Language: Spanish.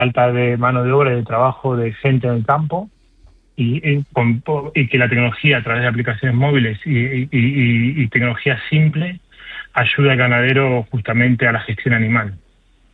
falta de mano de obra, de trabajo, de gente en el campo, y que la tecnología a través de aplicaciones móviles y tecnología simple ayuda al ganadero justamente a la gestión animal.